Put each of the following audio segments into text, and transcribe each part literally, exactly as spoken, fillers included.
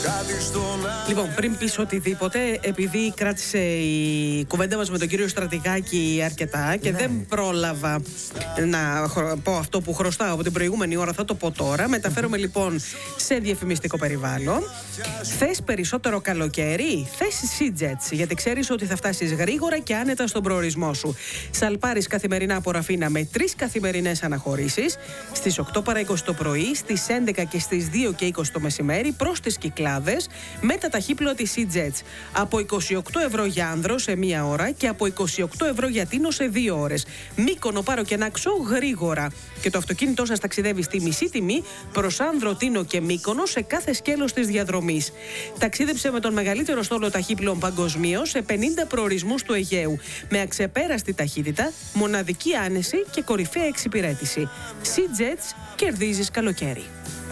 Λοιπόν, πριν πεις οτιδήποτε, επειδή κράτησε η κουβέντα μας με τον κύριο Στρατηγάκη αρκετά και ναι. δεν πρόλαβα να πω αυτό που χρωστάω από την προηγούμενη ώρα, θα το πω τώρα. Μεταφέρομαι λοιπόν σε διαφημιστικό περιβάλλον. Θες περισσότερο καλοκαίρι? Θες SeaJets, γιατί ξέρεις ότι θα φτάσεις γρήγορα και άνετα στον προορισμό σου. Σαλπάρεις καθημερινά από Ραφίνα με τρεις καθημερινές αναχωρήσεις στις οκτώ παρά είκοσι το πρωί, στις έντεκα και στις δύο και είκοσι το μεσημέρι προς τις Κυκλάδες με τα ταχύπλοα της SeaJets. Από είκοσι οκτώ ευρώ για άνδρο σε μία ώρα και από είκοσι οκτώ ευρώ για τίνο σε δύο ώρες. Μύκονο, Πάρο και Νάξο γρήγορα. Και το αυτοκίνητό σας ταξιδεύει στη μισή τιμή προς Άνδρο, Τίνο και Μύκονο σε κάθε σκέλος της διαδρομής. Ταξίδεψε με τον μεγαλύτερο στόλο ταχύπλοων παγκοσμίως σε πενήντα προορισμούς του Αιγαίου. Με αξεπέραστη ταχύτητα, μοναδική άνεση και κορυφαία εξυπηρέτηση. SeaJets, κερδίζεις καλοκαίρι.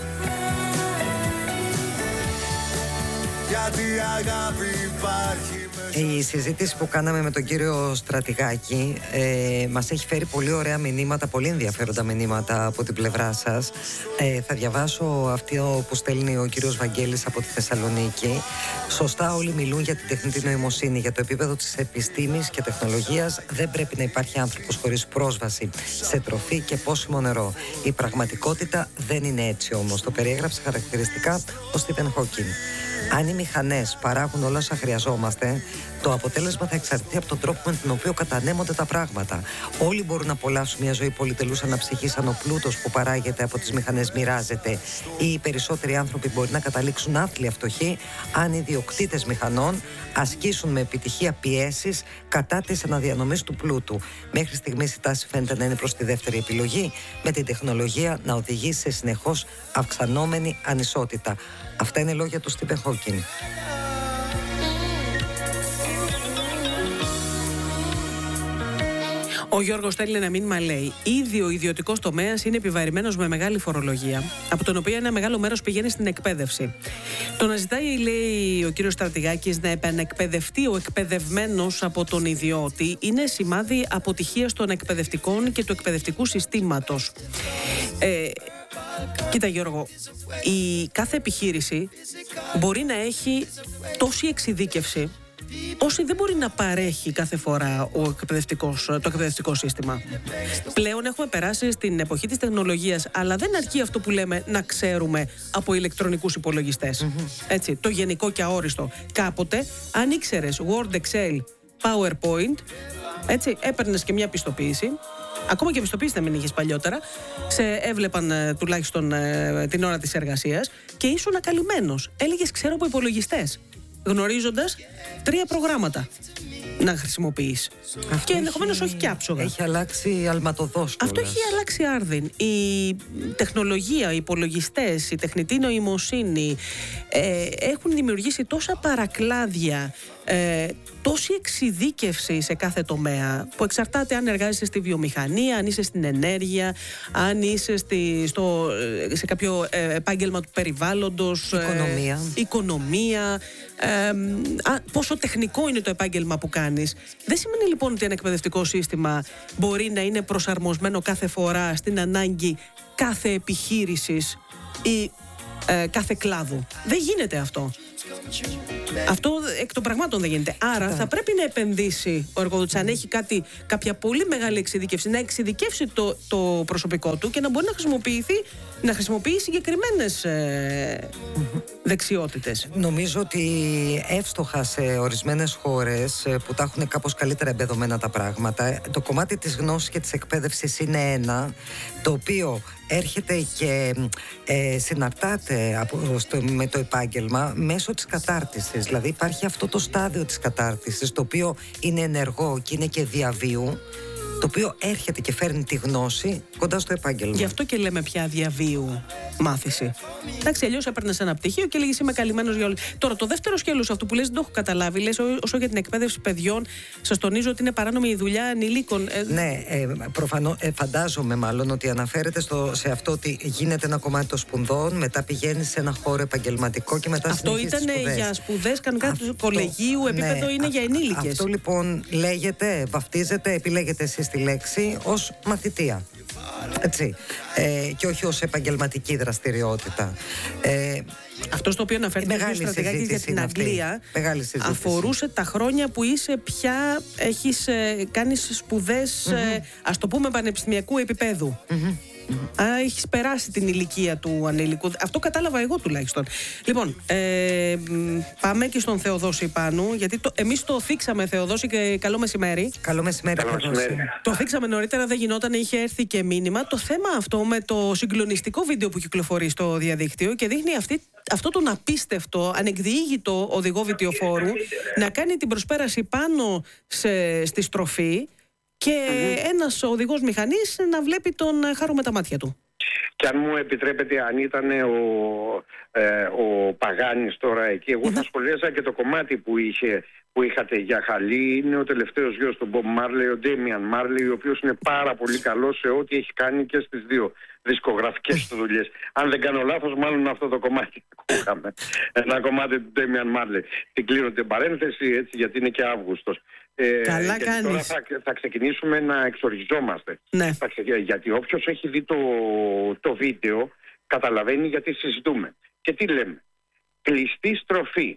Γιατί αγάπη υπάρχει. Η συζήτηση που κάναμε με τον κύριο Στρατηγάκη ε, μας έχει φέρει πολύ ωραία μηνύματα, πολύ ενδιαφέροντα μηνύματα από την πλευρά σας. Ε, θα διαβάσω αυτό που στέλνει ο κύριος Βαγγέλης από τη Θεσσαλονίκη. Σωστά όλοι μιλούν για την τεχνητή νοημοσύνη, για το επίπεδο της επιστήμης και τεχνολογίας. Δεν πρέπει να υπάρχει άνθρωπος χωρίς πρόσβαση σε τροφή και πόσιμο νερό. Η πραγματικότητα δεν είναι έτσι όμως. Το περιέγραψε χαρακτηριστικά ο Στίβεν Χόκινγκ. Αν οι μηχανές παράγουν όλα όσα χρειαζόμαστε, το αποτέλεσμα θα εξαρτηθεί από τον τρόπο με τον οποίο κατανέμονται τα πράγματα. Όλοι μπορούν να απολαύσουν μια ζωή πολυτελούς αναψυχής αν ο πλούτος που παράγεται από τις μηχανές μοιράζεται, ή οι περισσότεροι άνθρωποι μπορεί να καταλήξουν άθλια φτωχοί αν οι ιδιοκτήτες μηχανών ασκήσουν με επιτυχία πιέσεις κατά της αναδιανομής του πλούτου. Μέχρι στιγμής η τάση φαίνεται να είναι προς τη δεύτερη επιλογή, με την τεχνολογία να οδηγεί σε συνεχώς αυξανόμενη ανισότητα. Αυτά είναι λόγια του Στίβεν Χόκινγκ. Ο Γιώργος στέλνει ένα μήνυμα, λέει: ήδη ο ιδιωτικός τομέας είναι επιβαρημένος με μεγάλη φορολογία, από τον οποίο ένα μεγάλο μέρος πηγαίνει στην εκπαίδευση. Το να ζητάει, λέει ο κύριος Στρατηγάκης, να επανεκπαιδευτεί ο εκπαιδευμένος από τον ιδιώτη είναι σημάδι αποτυχίας των εκπαιδευτικών και του εκπαιδευτικού συστήματος. Ε, Κοίτα Γιώργο, η κάθε επιχείρηση μπορεί να έχει τόση εξειδίκευση όσοι δεν μπορεί να παρέχει κάθε φορά ο εκπαιδευτικός, το εκπαιδευτικό σύστημα. Πλέον έχουμε περάσει στην εποχή της τεχνολογίας, αλλά δεν αρκεί αυτό που λέμε να ξέρουμε από ηλεκτρονικούς υπολογιστές. Mm-hmm. Έτσι, το γενικό και αόριστο. Κάποτε, αν ήξερες Word, Excel, PowerPoint, έτσι, έπαιρνες και μια πιστοποίηση. Ακόμα και πιστοποίηση να μην είχες παλιότερα, σε έβλεπαν ε, τουλάχιστον ε, την ώρα της εργασίας και ήσουν ακαλυμμένος. Έλεγες ξέρω από υπολογιστές, γνωρίζοντας τρία προγράμματα να χρησιμοποιείς. Αυτό και ενδεχομένως έχει, όχι και άψογα. Έχει αλλάξει αλματοδός. Αυτό έχει αλλάξει άρδιν. Η τεχνολογία, οι υπολογιστές, η τεχνητή νοημοσύνη ε, έχουν δημιουργήσει τόσα παρακλάδια, ε, τόση εξειδίκευση σε κάθε τομέα που εξαρτάται αν εργάζεσαι στη βιομηχανία, αν είσαι στην ενέργεια, αν είσαι στη, στο, σε κάποιο ε, επάγγελμα του περιβάλλοντος, οικονομία, ε, οικονομία ε, α, πόσο τεχνικό είναι το επάγγελμα που κάνεις. Δεν σημαίνει λοιπόν ότι ένα εκπαιδευτικό σύστημα μπορεί να είναι προσαρμοσμένο κάθε φορά στην ανάγκη κάθε επιχείρησης ή ε, κάθε κλάδου. Δεν γίνεται αυτό. Αυτό εκ των πραγμάτων δεν γίνεται. Άρα θα πρέπει να επενδύσει ο εργοδότης, αν έχει κάτι, κάποια πολύ μεγάλη εξειδίκευση, να εξειδικεύσει το, το προσωπικό του και να μπορεί να χρησιμοποιηθεί, να χρησιμοποιεί συγκεκριμένες ε, δεξιότητες. Νομίζω ότι εύστοχα σε ορισμένες χώρες που τα έχουν κάπως καλύτερα εμπεδομένα τα πράγματα, το κομμάτι της γνώσης και της εκπαίδευσης είναι ένα, το οποίο έρχεται και ε, συναρτάται από, στο, με το επάγγελμα μέσω της κατάρτισης. Δηλαδή υπάρχει αυτό το στάδιο της κατάρτισης, το οποίο είναι ενεργό και είναι και διαβίου, το οποίο έρχεται και φέρνει τη γνώση κοντά στο επάγγελμα. Γι' αυτό και λέμε πια διαβίου μάθηση. Εντάξει, αλλιώς έπαιρνες ένα πτυχίο και λέγεις είμαι καλυμμένος για όλη. Τώρα, το δεύτερο σκέλος αυτού που λες δεν το έχω καταλάβει. Λες όσο για την εκπαίδευση παιδιών, σας τονίζω ότι είναι παράνομη η δουλειά ανηλίκων. Ε, ναι, ε, προφανώς, ε, φαντάζομαι μάλλον ότι αναφέρεται στο, σε αυτό ότι γίνεται ένα κομμάτι των σπουδών, μετά πηγαίνει σε ένα χώρο επαγγελματικό και μετά συνεχίζεις. Αυτό ήταν για σπουδές κανονικά του κολεγίου, επίπεδο ναι, είναι α, για ενήλικες. Αυτό λοιπόν λέγεται, βαφτίζεται, επιλέγετε εσείς τη λέξη ως μαθητεία. Έτσι. Ε, και όχι ως επαγγελματική δραστηριότητα. δραστηριότητα. Ε, Αυτό στο οποίο αναφέρθηκε ο στρατηγάκης για την Αγγλία αφορούσε τα χρόνια που είσαι πια, έχεις ε, κάνει σπουδές, mm-hmm. ε, ας το πούμε, πανεπιστημιακού επίπεδου. Mm-hmm. Άρα έχεις περάσει την ηλικία του ανήλικου. Αυτό κατάλαβα εγώ τουλάχιστον. Λοιπόν, ε, πάμε και στον Θεοδόση Πάνου, γιατί το, εμείς το θίξαμε, Θεοδόση, και καλό μεσημέρι. Καλό μεσημέρι, καλό μεσημέρι. Το θίξαμε νωρίτερα, δεν γινόταν, είχε έρθει και μήνυμα. Το θέμα αυτό με το συγκλονιστικό βίντεο που κυκλοφορεί στο διαδίκτυο και δείχνει αυτή, αυτό τον απίστευτο, ανεκδιήγητο οδηγό βιτιοφόρου να κάνει την προσπέραση πάνω σε, στη στροφή. Και mm-hmm. ένας οδηγός μηχανής να βλέπει τον Χάρο με τα μάτια του. Και αν μου επιτρέπετε, αν ήταν ο, ε, ο Παγάνης τώρα εκεί, εγώ mm-hmm. θα σχολίασα και το κομμάτι που, είχε, που είχατε για Χαλή. Είναι ο τελευταίος γιος του Μπομπ Μάρλεϊ, ο Ντέμιαν Μάρλεϊ, ο οποίος είναι πάρα πολύ καλός σε ό,τι έχει κάνει και στις δύο δισκογραφικές του δουλειές. Αν δεν κάνω λάθος, μάλλον αυτό το κομμάτι ακούγαμε. Ένα κομμάτι του Ντέμιαν Μάρλεϊ. Την κλείνω την παρένθεση, έτσι, γιατί είναι και Αύγουστος. Ε, Καλά κάνεις. Τώρα θα, θα ξεκινήσουμε να εξοργιζόμαστε. Ναι. Θα ξε, γιατί όποιος έχει δει το, το βίντεο καταλαβαίνει γιατί συζητούμε. Και τι λέμε. Κλειστή στροφή.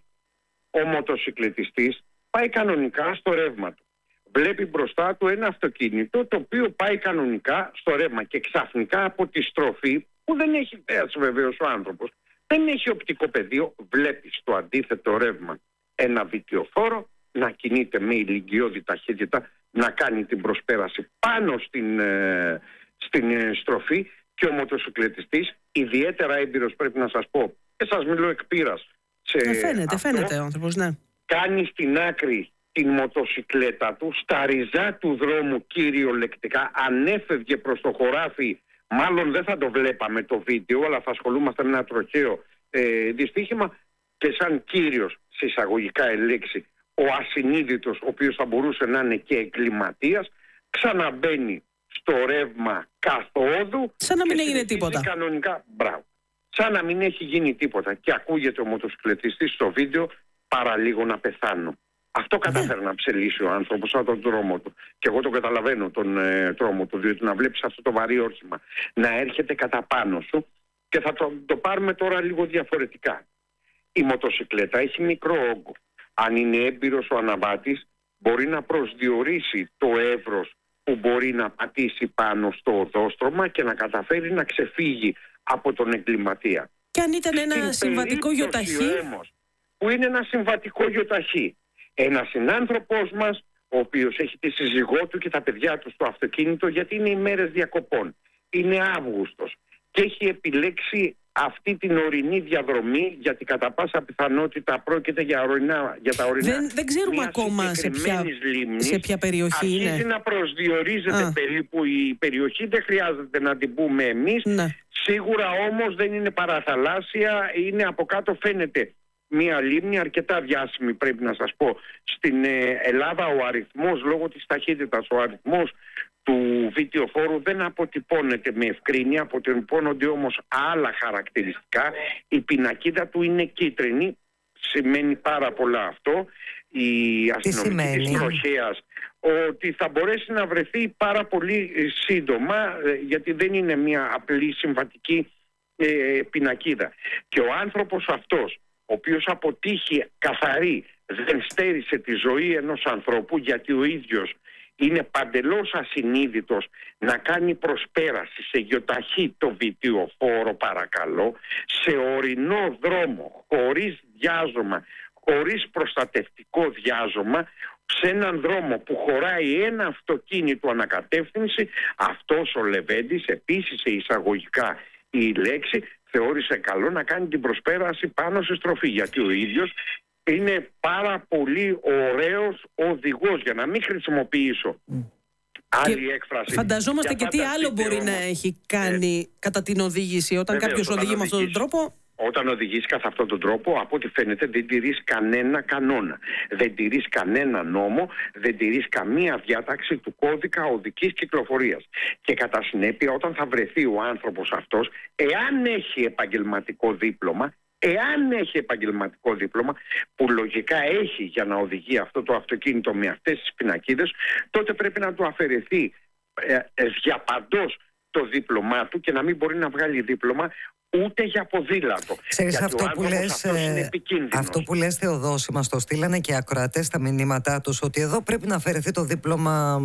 Ο μοτοσυκλετιστής πάει κανονικά στο ρεύμα του. Βλέπει μπροστά του ένα αυτοκίνητο το οποίο πάει κανονικά στο ρεύμα και ξαφνικά από τη στροφή, που δεν έχει θέαση βεβαίως ο άνθρωπος, δεν έχει οπτικό πεδίο, βλέπει στο αντίθετο ρεύμα ένα βιτιοφόρο να κινείται με ηλικιώδη ταχύτητα, να κάνει την προσπέραση πάνω στην, ε, στην ε, στροφή, και ο μοτοσυκλετιστής, ιδιαίτερα έμπειρος πρέπει να σας πω, και σας μιλώ εκ πείρας, ε, φαίνεται, αυτό, φαίνεται ο άνθρωπος, ναι. Κάνει στην άκρη την μοτοσυκλέτα του, στα ριζά του δρόμου κυριολεκτικά, αν έφευγε προς το χωράφι, μάλλον δεν θα το βλέπαμε το βίντεο, αλλά θα ασχολούμαστε με ένα τροχαίο ε, δυστύχημα, και σαν κύριος, σε εισαγωγικά η λέξη, ο ασυνείδητος, ο οποίος θα μπορούσε να είναι και εγκληματίας, ξαναμπαίνει στο ρεύμα καθόδου. Σαν να μην έγινε τίποτα. Κανονικά, μπράβο. Σαν να μην έχει γίνει τίποτα. Και ακούγεται ο μοτοσυκλετιστής στο βίντεο, παραλίγο να πεθάνω. Αυτό κατάφερε να ψελίσει ο άνθρωπος από τον δρόμο του. Και εγώ το καταλαβαίνω τον ε, τρόμο του, διότι να βλέπεις αυτό το βαρύ όχημα να έρχεται κατά πάνω σου, και θα το, το πάρουμε τώρα λίγο διαφορετικά. Η μοτοσυκλέτα έχει μικρό όγκο. Αν είναι έμπειρος ο αναβάτης, μπορεί να προσδιορίσει το εύρος που μπορεί να πατήσει πάνω στο οδόστρωμα και να καταφέρει να ξεφύγει από τον εγκληματία. Και αν ήταν ένα Στην συμβατικό γιοταχή. Που είναι ένα συμβατικό γιοταχή. Ένας συνάνθρωπός μας, ο οποίος έχει τη σύζυγό του και τα παιδιά του στο αυτοκίνητο, γιατί είναι οι μέρες διακοπών. Είναι Αύγουστος και έχει επιλέξει αυτή την ορεινή διαδρομή, γιατί κατά πάσα πιθανότητα πρόκειται για, ορεινά, για τα ορεινά. Δεν, δεν ξέρουμε ακόμα σε ποια, λίμνης, σε ποια περιοχή είναι. Αρχίζει να προσδιορίζεται Α. περίπου η περιοχή, δεν χρειάζεται να την πούμε εμείς. Ναι. Σίγουρα όμως δεν είναι παραθαλάσσια, είναι από κάτω, φαίνεται μία λίμνη αρκετά διάσημη, πρέπει να σας πω. Στην ε, Ελλάδα ο αριθμός, λόγω της ταχύτητας, ο αριθμός του βιτιοφόρου δεν αποτυπώνεται με ευκρίνεια, αποτυπώνονται όμως άλλα χαρακτηριστικά. Η πινακίδα του είναι κίτρινη, σημαίνει πάρα πολλά αυτό. Η αστυνομική της τροχέας ότι θα μπορέσει να βρεθεί πάρα πολύ σύντομα, γιατί δεν είναι μια απλή συμβατική ε, πινακίδα. Και ο άνθρωπος αυτός, ο οποίος από τύχη καθαρή δεν στέρισε τη ζωή ενός ανθρώπου, γιατί ο ίδιος είναι παντελώς ασυνείδητος να κάνει προσπέραση σε γιοταχή το βιτιοφόρο, παρακαλώ, σε ορεινό δρόμο, χωρίς διάζωμα, χωρίς προστατευτικό διάζωμα, σε έναν δρόμο που χωράει ένα αυτοκίνητο ανακατεύθυνση. Αυτός ο Λεβέντης, επίσης σε εισαγωγικά η λέξη, θεώρησε καλό να κάνει την προσπέραση πάνω στη στροφή, γιατί ο ίδιος είναι πάρα πολύ ωραίος οδηγός, για να μην χρησιμοποιήσω mm. άλλη έκφραση. Φανταζόμαστε και τι άλλο μπορεί όμως να έχει κάνει ε, κατά την οδήγηση, όταν Βεβαίως, κάποιος οδηγεί με αυτόν τον τρόπο. Όταν οδηγείς κατά αυτόν τον τρόπο, από ό,τι φαίνεται δεν τηρείς κανένα κανόνα, δεν τηρείς κανένα νόμο, δεν τηρείς καμία διάταξη του κώδικα οδικής κυκλοφορίας. Και κατά συνέπεια, όταν θα βρεθεί ο άνθρωπος αυτός, εάν έχει επαγγελματικό δίπλωμα, εάν έχει επαγγελματικό δίπλωμα, που λογικά έχει για να οδηγεί αυτό το αυτοκίνητο με αυτές τις πινακίδες, τότε πρέπει να του αφαιρεθεί ε, ε, διαπαντός το δίπλωμά του και να μην μπορεί να βγάλει δίπλωμα ούτε για ποδήλατο. Ξέρεις, αυτό που, λες, αυτό που λες Θεοδόση, μας το στείλανε και ακροατές στα μηνύματά τους, ότι εδώ πρέπει να αφαιρεθεί το δίπλωμα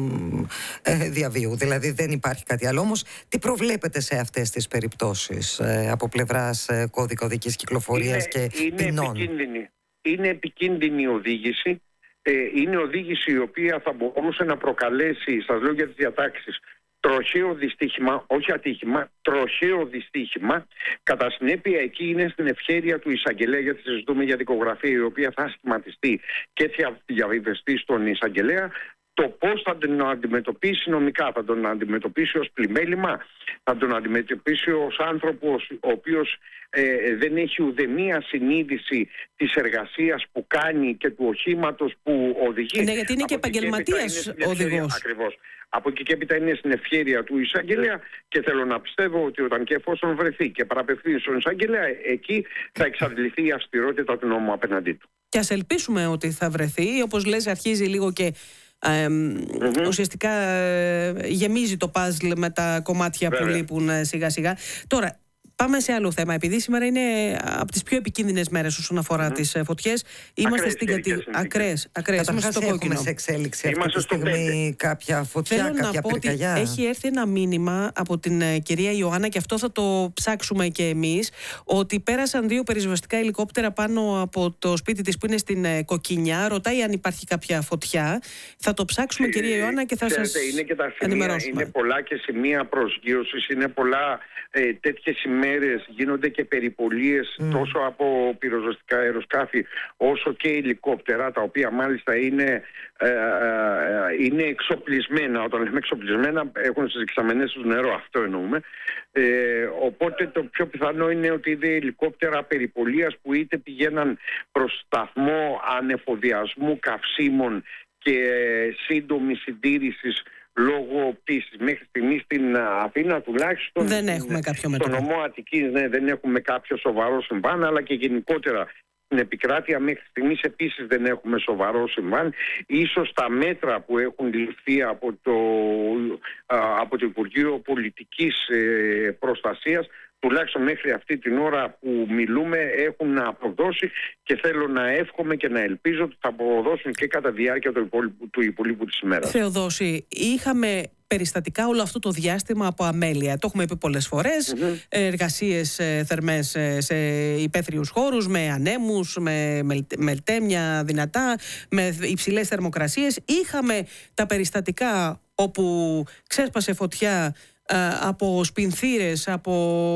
ε, διαβίου, δηλαδή δεν υπάρχει κάτι άλλο. Όμως τι προβλέπετε σε αυτές τις περιπτώσεις ε, από πλευράς ε, κώδικα οδικής κυκλοφορίας είναι, και είναι ποινών? Επικίνδυνη. Είναι επικίνδυνη η οδήγηση. Ε, είναι οδήγηση η οποία θα μπορούσε να προκαλέσει, σας λέω για τις διατάξεις, τροχαίο δυστύχημα, όχι ατύχημα, τροχαίο δυστύχημα. Κατά συνέπεια, εκεί είναι στην ευχέρεια του εισαγγελέα, γιατί συζητούμε για δικογραφία η οποία θα σχηματιστεί και θα διαβιβαστεί στον εισαγγελέα, το πώς θα τον αντιμετωπίσει νομικά. Θα τον αντιμετωπίσει ως πλημέλημα, θα τον αντιμετωπίσει ως άνθρωπος ο οποίος ε, δεν έχει ουδεμία συνείδηση της εργασίας που κάνει και του οχήματος που οδηγεί. Ναι, γιατί είναι και επαγγελματίας οδηγός. Ακριβώς. Από εκεί και έπειτα είναι στην ευχέρεια του εισαγγελέα και θέλω να πιστεύω ότι όταν και εφόσον βρεθεί και παραπευθεί στον εισαγγελέα, εκεί θα εξαντληθεί η αυστηρότητα του νόμου απέναντί του. Και ας ελπίσουμε ότι θα βρεθεί, όπως λες, αρχίζει λίγο και Ε, mm-hmm. ουσιαστικά ε, γεμίζει το παζλ με τα κομμάτια Βέβαια. που λείπουν ε, σιγά σιγά. Τώρα πάμε σε άλλο θέμα. Επειδή σήμερα είναι από τις πιο επικίνδυνες μέρες όσον αφορά mm-hmm. τις ε, φωτιές, είμαστε στην κατηγορία. Ακραίες, ακραίες. Είμαστε στο κόκκινο. Έχουμε σε εξέλιξη αυτή τη στιγμή κάποια φωτιά, Θέλω κάποια να πω πυρκαγιά. Ότι έχει έρθει ένα μήνυμα από την ε, κυρία Ιωάννα, και αυτό θα το ψάξουμε και εμείς, ότι πέρασαν δύο πυροσβεστικά ελικόπτερα πάνω από το σπίτι της που είναι στην ε, Κοκκινιά. Ρωτάει αν υπάρχει κάποια φωτιά. Θα το ψάξουμε, ε, κυρία Ιωάννα, και θα σας είναι και τα σημεία, ενημερώσουμε. Είναι πολλά και σημεία προσγείωσης, είναι πολλά ε, τέτοιες ημέρες, γίνονται και περιπολίες mm. τόσο από πυροσβεστικά αεροσκάφη όσο και ελικόπτερα, τα οποία μάλιστα είναι, ε, ε, είναι εξοπλισμένα. Όταν λέμε εξοπλισμένα, έχουν στις δεξαμενές τους νερό, αυτό εννοούμε. Ε, οπότε το πιο πιθανό είναι ότι είναι ελικόπτερα περιπολίας που είτε πηγαίναν προς σταθμό ανεφοδιασμού καυσίμων και σύντομη συντήρησης λόγω πτήσης. Μέχρι στιγμή στην Αθήνα τουλάχιστον δεν έχουμε κάποιο μέτωπο. Στο νομό Αττικής ναι, δεν έχουμε κάποιο σοβαρό συμβάν, αλλά και γενικότερα στην επικράτεια μέχρι στιγμής επίσης δεν έχουμε σοβαρό συμβάν. Ίσως τα μέτρα που έχουν ληφθεί από το, από το Υπουργείο Πολιτικής Προστασίας, τουλάχιστον μέχρι αυτή την ώρα που μιλούμε, έχουν αποδώσει, και θέλω να εύχομαι και να ελπίζω ότι θα αποδώσουν και κατά διάρκεια του υπόλοιπου, του υπολείπου της ημέρας. Θεοδόση, είχαμε περιστατικά όλο αυτό το διάστημα από αμέλεια. Το έχουμε πει πολλές φορές. Mm-hmm. Εργασίες ε, θερμές ε, σε υπαίθριους χώρους, με ανέμους, με μελτέμια δυνατά, με υψηλές θερμοκρασίες. Είχαμε τα περιστατικά όπου ξέσπασε φωτιά από σπινθήρες, από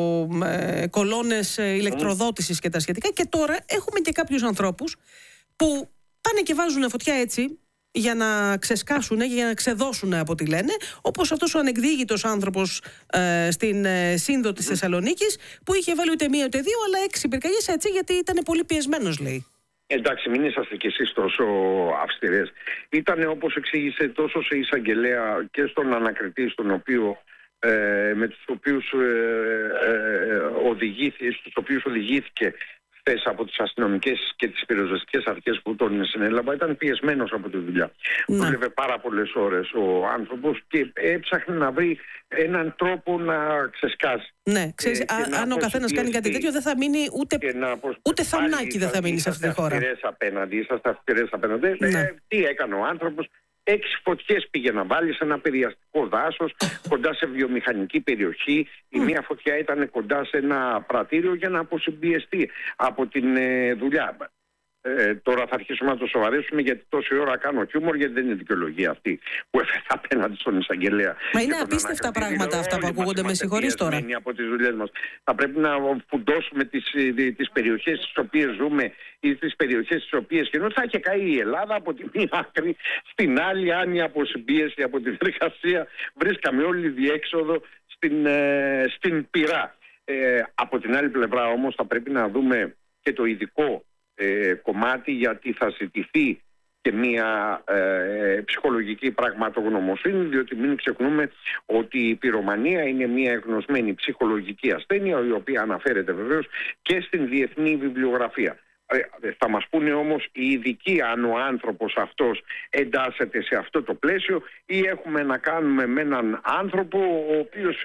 ε, κολόνες ηλεκτροδότησης και τα σχετικά, και τώρα έχουμε και κάποιους ανθρώπους που πάνε και βάζουν φωτιά έτσι για να ξεσκάσουν, για να ξεδώσουν από ό,τι λένε, όπως αυτός ο ανεκδίγητος άνθρωπος ε, στην ε, Σύνδο της Θεσσαλονίκης, που είχε βάλει ούτε μία ούτε δύο αλλά έξι πυρκαγιές έτσι, γιατί ήταν πολύ πιεσμένος, λέει. Εντάξει, μην είσαστε κι εσείς τόσο αυστηρές. Ήταν, όπως εξήγησε, τόσο σε εισαγγελέα και στον ανακριτή, στον οποίο Ε, με τους οποίους, ε, ε, οδηγήθηκε, στους οποίους οδηγήθηκε χθες από τις αστυνομικές και τις πυροσβεστικές αρχές που τον συνέλαβα, ήταν πιεσμένος από τη δουλειά. Ναι. Δούλευε πάρα πολλές ώρες ο άνθρωπος και έψαχνε να βρει έναν τρόπο να ξεσκάσει. Ναι, ξέρεις, ε, α, αν ο καθένας κάνει κάτι τέτοιο, δεν θα μείνει ούτε, ούτε θαμνάκι δεν θα μείνει σε αυτή τη χώρα. Είσαστε αυστηρές απέναντι. Ναι. Ε, τι έκανε ο άνθρωπος? Έξι φωτιές πήγε να βάλει σε ένα περιαστικό δάσος, κοντά σε βιομηχανική περιοχή. Η μία φωτιά ήταν κοντά σε ένα πρατήριο για να αποσυμπιεστεί από την ε, δουλειά. Ε, τώρα θα αρχίσουμε να το σοβαρέσουμε, γιατί τόση ώρα κάνω χιούμορ, γιατί δεν είναι δικαιολογία αυτή που έφερε απέναντι στον εισαγγελέα. Μα είναι απίστευτα πράγματα αυτά που ακούγονται, με συγχωρείς τώρα. Από τις δουλειές μας. Θα πρέπει να φουντώσουμε τις, τις περιοχές στις οποίες ζούμε ή τις περιοχές στις οποίες και ενώ θα είχε καεί η Ελλάδα από τη μία άκρη στην άλλη, αν η αποσυμπίεση από την εργασία βρίσκαμε όλη διέξοδο στην, ε, στην πυρά. Ε, από την άλλη πλευρά όμως θα πρέπει να δούμε και το ειδικό Ε, κομμάτι, γιατί θα ζητηθεί και μια ε, ψυχολογική πραγματογνωμοσύνη, διότι μην ξεχνούμε ότι η πυρομανία είναι μια εγνωσμένη ψυχολογική ασθένεια, η οποία αναφέρεται βεβαίως και στην διεθνή βιβλιογραφία. Ε, θα μας πούνε όμως οι ειδικοί αν ο άνθρωπος αυτός εντάσσεται σε αυτό το πλαίσιο ή έχουμε να κάνουμε με έναν άνθρωπο ο οποίος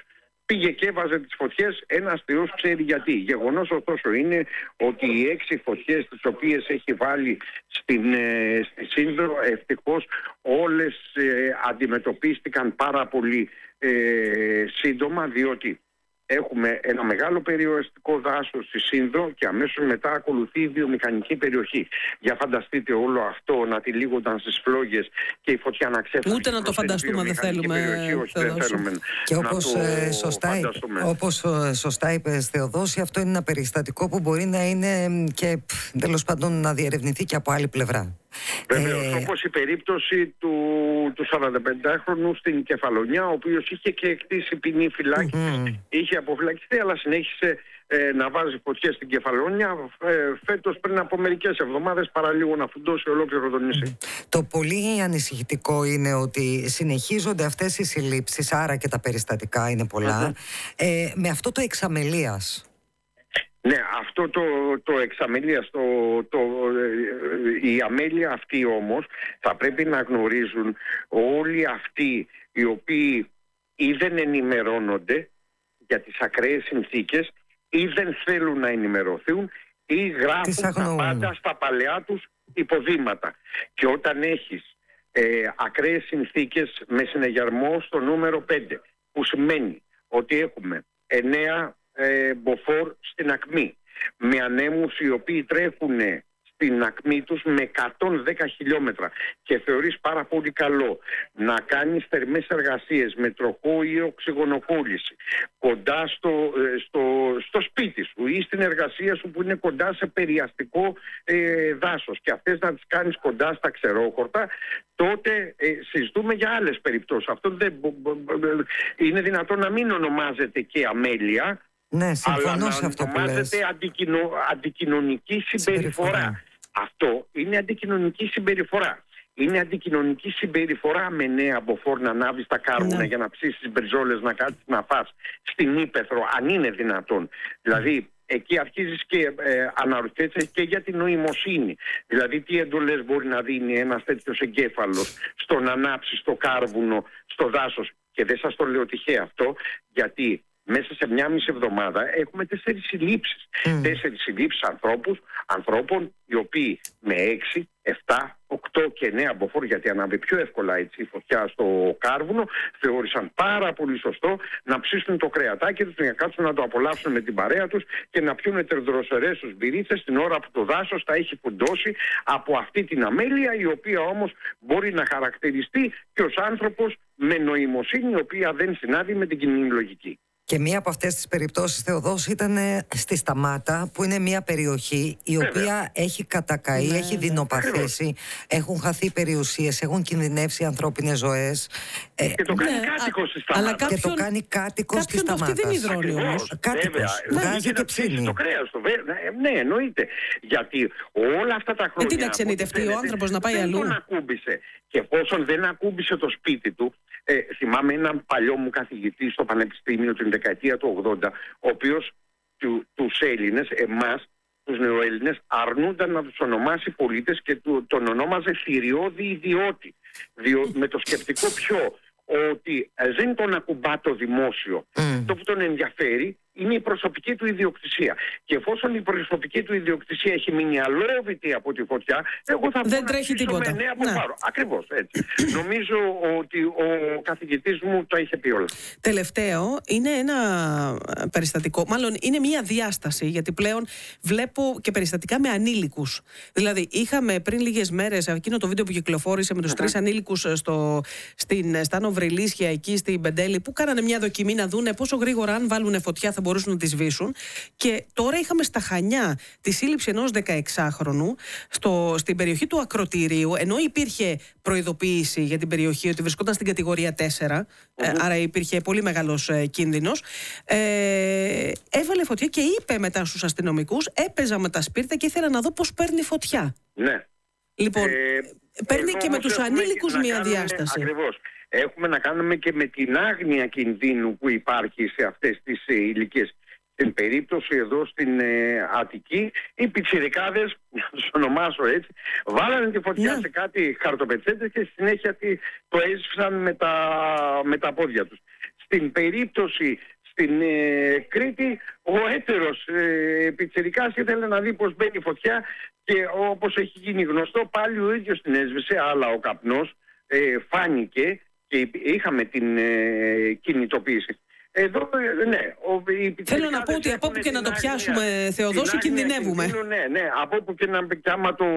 πήγε και έβαζε τις φωτιές, ένας Θεός ξέρει γιατί. Γεγονός ωστόσο είναι ότι οι έξι φωτιές τις οποίες έχει βάλει στην, ε, στη Σύνδρο, ευτυχώς όλες ε, αντιμετωπίστηκαν πάρα πολύ ε, σύντομα, διότι έχουμε ένα μεγάλο περιοριστικό δάσος στη Σύνδρο και αμέσως μετά ακολουθεί η βιομηχανική περιοχή. Για φανταστείτε όλο αυτό να τυλίγονταν στις φλόγες και η φωτιά να ξέφυγε. Ούτε να το φανταστούμε δεν θέλουμε. Περιοχή, όχι, δεν θέλουμε και όπως, ε, σωστά, όπως ε, σωστά είπες Θεοδόση, αυτό είναι ένα περιστατικό που μπορεί να είναι και τέλος πάντων να διερευνηθεί και από άλλη πλευρά. Βεβαίως, ε... όπως η περίπτωση του, του σαρανταπεντάχρονου στην Κεφαλονιά, ο οποίος είχε και εκτίσει ποινή φυλάκισης, mm-hmm. είχε αποφυλακιστεί, αλλά συνέχισε ε, να βάζει φωτιές στην Κεφαλονιά. Ε, φέτος πριν από μερικές εβδομάδες παραλίγο να φουντώσει ολόκληρο το νησί. Mm-hmm. Το πολύ ανησυχητικό είναι ότι συνεχίζονται αυτές οι συλλήψεις, άρα και τα περιστατικά είναι πολλά, mm-hmm. ε, με αυτό το εξαμελίας. Ναι, αυτό το, το εξαμελίας, το, το, η αμέλεια αυτή όμως θα πρέπει να γνωρίζουν όλοι αυτοί οι οποίοι ή δεν ενημερώνονται για τις ακραίες συνθήκες ή δεν θέλουν να ενημερωθούν ή γράφουν τα πάντα στα παλαιά τους υποδήματα. Και όταν έχεις ε, ακραίες συνθήκες με συνεγερμό στο νούμερο πέντε, που σημαίνει ότι έχουμε εννέα Ε, μποφόρ στην ακμή, με ανέμους οι οποίοι τρέχουν στην ακμή τους με εκατόν δέκα χιλιόμετρα και θεωρείς πάρα πολύ καλό να κάνεις θερμές εργασίες με τροχό ή οξυγονοκόλληση κοντά στο, στο, στο σπίτι σου ή στην εργασία σου που είναι κοντά σε περιαστικό ε, δάσος και αυτές να τις κάνεις κοντά στα ξερόχορτα, τότε ε, συζητούμε για άλλες περιπτώσεις. Αυτό δεν, είναι δυνατόν να μην ονομάζεται και αμέλεια, ναι, συμφωνώ αλλά σε αυτό να που λες. ονομάζεται αντικοινο, αντικοινωνική συμπεριφορά. συμπεριφορά. Αυτό είναι αντικοινωνική συμπεριφορά. Είναι αντικοινωνική συμπεριφορά με νέα μποφόρ να ανάβεις τα κάρβουνα ναι. για να ψήσεις μπριζόλες, να κάτσεις να φας στην ύπαιθρο, αν είναι δυνατόν. Δηλαδή, εκεί αρχίζεις και ε, αναρωτιέσαι και για την νοημοσύνη. Δηλαδή, τι εντολές μπορεί να δίνει ένας τέτοιος εγκέφαλος στο να ανάψει το κάρβουνο στο δάσος. Και δεν σας το λέω τυχαία αυτό, γιατί μέσα σε μια μισή εβδομάδα έχουμε τέσσερις συλλήψεις. Mm. Τέσσερις συλλήψεις ανθρώπους, ανθρώπων οι οποίοι με έξι, επτά, οκτώ και εννέα μποφόρ, γιατί ανάβει πιο εύκολα έτσι η φωτιά στο κάρβουνο, θεώρησαν πάρα πολύ σωστό να ψήσουν το κρεατάκι τους, να κάτσουν να το απολαύσουν με την παρέα τους και να πιούν τερδροσερές τους μπυρίτσες την ώρα που το δάσος τα έχει φουντώσει από αυτή την αμέλεια, η οποία όμως μπορεί να χαρακτηριστεί και ως άνθρωπος με νοημοσύνη, η οποία δεν συνάδει με την κοινή λογική. Και μία από αυτές τις περιπτώσεις, Θεοδόση, ήταν στη Σταμάτα, που είναι μία περιοχή η οποία Βέβαια. έχει κατακαεί, ναι, έχει δεινοπαθήσει, έχουν χαθεί περιουσίες, έχουν κινδυνεύσει ανθρώπινες ζωές. Και το κάνει ναι, κάτοικος στη Σταμάτα. Κάποιον, και το κάνει κάτοικος στη Σταμάτα. Κάποιον το αυτή δεν υδρώνει όμως. Κάτοικος, βγάζει και ψήνει. Το κρέας, το, ναι, εννοείται. Γιατί όλα αυτά τα χρόνια... Ε, τι να ξενιτευτεί ο άνθρωπος να πάει αλλού. Δεν τον ακούμπησε. Και εφόσον δεν ακούμπησε το σπίτι του, Ε, θυμάμαι έναν παλιό μου καθηγητή στο Πανεπιστήμιο την δεκαετία του ογδόντα, ο οποίος του, τους Έλληνες, εμάς, τους νεοέλληνες, αρνούνταν να τους ονομάσει πολίτες και του, τον ονόμαζε θηριώδη ιδιώτη. Διό, με το σκεπτικό ποιο, ότι ε, δεν τον ακουμπά το δημόσιο. Mm. Το που τον ενδιαφέρει είναι η προσωπική του ιδιοκτησία. Και εφόσον η προσωπική του ιδιοκτησία έχει μείνει αλόβητη από τη φωτιά, εγώ θα δεν τρέχει τίποτα. Με νέα από Ακριβώς έτσι. Νομίζω ότι ο καθηγητής μου το είχε πει όλα. Τελευταίο, είναι ένα περιστατικό, μάλλον είναι μια διάσταση, γιατί πλέον βλέπω και περιστατικά με ανήλικους. Δηλαδή, είχαμε πριν λίγες μέρες εκείνο το βίντεο που κυκλοφόρησε με τους uh-huh. τρεις ανήλικους στο, στην Στάνο Βρυλίσια, εκεί στην Πεντέλη, που κάνανε μια δοκιμή να δούνε πόσο γρήγορα, αν βάλουν φωτιά, θα μπορούσαν να τη σβήσουν. Και τώρα είχαμε στα Χανιά τη σύλληψη ενός δεκαεξάχρονου στο, στην περιοχή του Ακροτηρίου, ενώ υπήρχε προειδοποίηση για την περιοχή ότι βρισκόταν στην κατηγορία τέσσερα, mm-hmm. ε, άρα υπήρχε πολύ μεγάλος ε, κίνδυνος. Ε, έβαλε φωτιά και είπε μετά στους αστυνομικούς, έπαιζα με τα σπίρτα και ήθελα να δω πώς παίρνει φωτιά. Ναι. Λοιπόν, ε, παίρνει και με τους ανήλικους μια κάνουμε, διάσταση. Ακριβώς. Έχουμε να κάνουμε και με την άγνοια κινδύνου που υπάρχει σε αυτές τις ε, ηλικίες. Στην περίπτωση εδώ στην ε, Αττική, οι πιτσιρικάδες, να τους ονομάσω έτσι, βάλανε τη φωτιά ναι. σε κάτι χαρτοπετσέτες και στη συνέχεια το έσβησαν με τα, με τα πόδια τους. Στην περίπτωση στην ε, Κρήτη ο έτερος ε, πιτσιρικάς ήθελε να δει πως μπαίνει φωτιά και όπως έχει γίνει γνωστό πάλι ο ίδιος την έσβησε, αλλά ο καπνός ε, φάνηκε και είχαμε την ε, κινητοποίηση. Εδώ, ναι, ο, θέλω να πω ότι από όπου και να το πιάσουμε, άγνοια, Θεοδόση, κινδυνεύουμε. Κινδύνου, ναι, ναι, από όπου και να και άμα το,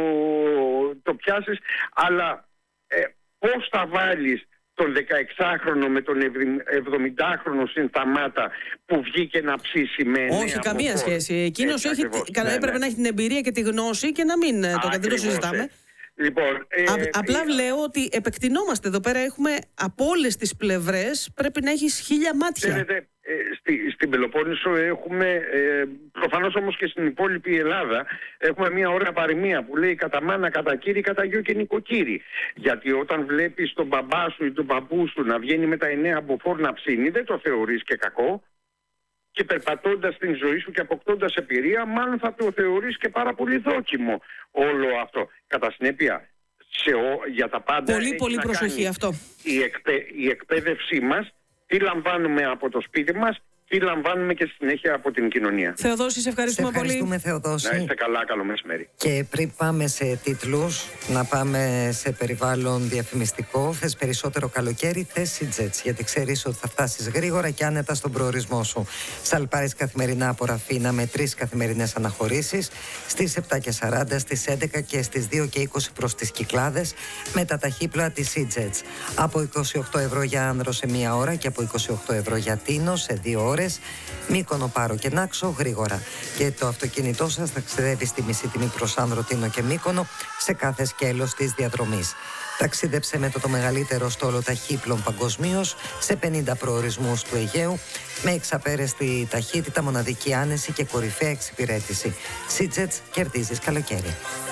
το πιάσεις, αλλά ε, πώς θα βάλεις τον δεκαεξάχρονο με τον εβδομηντάχρονο στην Σταμάτα που βγήκε να ψήσει με εννέα. Όχι, καμία χώρ. σχέση. Εκείνος έχει, ναι, έπρεπε ναι. να έχει την εμπειρία και τη γνώση και να μην το, δεν το συζητάμε. Λοιπόν, ε, Α, απλά ε, λέω ότι επεκτηνόμαστε εδώ πέρα. Έχουμε από όλες τις πλευρές, πρέπει να έχεις χίλια μάτια. Ξέρετε, ε, στη, στην Πελοπόννησο έχουμε, ε, προφανώς όμως και στην υπόλοιπη Ελλάδα, έχουμε μια ωραία παροιμία που λέει κατά μάνα, κατά κύρι, κατά γιο και νοικοκύρη. Γιατί όταν βλέπεις τον μπαμπά σου ή τον παππού σου να βγαίνει με τα εννέα μποφόρ να ψήνει, δεν το θεωρείς και κακό. Και περπατώντας την ζωή σου και αποκτώντας εμπειρία, μάλλον θα το θεωρείς και πάρα πολύ δόκιμο όλο αυτό. Κατά συνέπεια, σε ο, για τα πάντα... Πολύ, πολύ προσοχή αυτό. Η, εκπαί, η εκπαίδευσή μας, τι λαμβάνουμε από το σπίτι μας, τι λαμβάνουμε και στη συνέχεια από την κοινωνία. Θεοδόση, σε ευχαριστούμε, σε ευχαριστούμε πολύ. Θεοδόση. Να είστε καλά, καλό μεσημέρι. Και πριν πάμε σε τίτλους, να πάμε σε περιβάλλον διαφημιστικό. Θες περισσότερο καλοκαίρι, θες Σίτζετς, γιατί ξέρεις ότι θα φτάσεις γρήγορα και άνετα στον προορισμό σου. Σαλπάρεις καθημερινά από Ραφίνα με τρεις καθημερινές αναχωρήσεις στις επτά και σαράντα, στις έντεκα και στις δύο και είκοσι προς τις Κυκλάδες με τα ταχύπλοα της Σίτζετς. Από είκοσι οκτώ ευρώ για άνδρο σε μία ώρα και από είκοσι οκτώ ευρώ για τίνο σε δύο ώρες. Μύκονο, Πάρο και Νάξο γρήγορα. Και το αυτοκίνητό σας θα ταξιδεύει στη μισή τιμή προς Άνδρο, Τίνο και Μύκονο σε κάθε σκέλος της διαδρομής. Ταξίδεψε με το, το μεγαλύτερο στόλο ταχύπλων παγκοσμίως σε πενήντα προορισμούς του Αιγαίου με εξαπέραστη ταχύτητα, μοναδική άνεση και κορυφαία εξυπηρέτηση. Σίτζετς, κερδίζεις καλοκαίρι.